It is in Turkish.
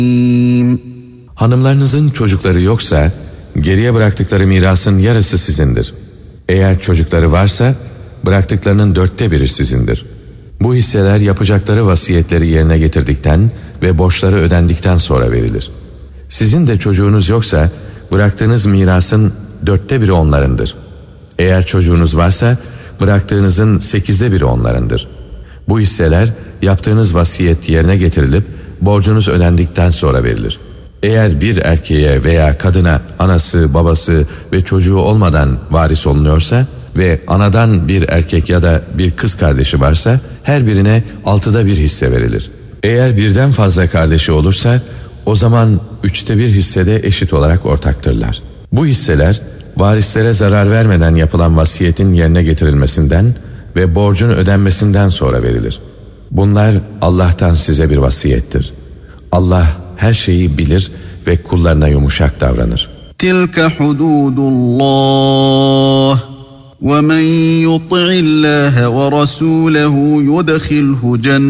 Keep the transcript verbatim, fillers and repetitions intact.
Hanımlarınızın çocukları yoksa geriye bıraktıkları mirasın yarısı sizindir. Eğer çocukları varsa bıraktıklarının dörtte biri sizindir. Bu hisseler yapacakları vasiyetleri yerine getirdikten ve borçları ödendikten sonra verilir. Sizin de çocuğunuz yoksa bıraktığınız mirasın dörtte biri onlarındır. Eğer çocuğunuz varsa bıraktığınızın sekizde biri onlarındır. Bu hisseler yaptığınız vasiyet yerine getirilip borcunuz ödendikten sonra verilir. Eğer bir erkeğe veya kadına anası, babası ve çocuğu olmadan varis olunuyorsa ve anadan bir erkek ya da bir kız kardeşi varsa her birine altıda bir hisse verilir. Eğer birden fazla kardeşi olursa o zaman üçte bir hissede eşit olarak ortaktırlar. Bu hisseler varislere zarar vermeden yapılan vasiyetin yerine getirilmesinden ve borcun ödenmesinden sonra verilir. Bunlar Allah'tan size bir vasiyettir. Allah her şeyi bilir ve kullarına yumuşak davranır. Tilke hududullah ve men yuti'illâhe ve rasûlehu yudkhilhu cennet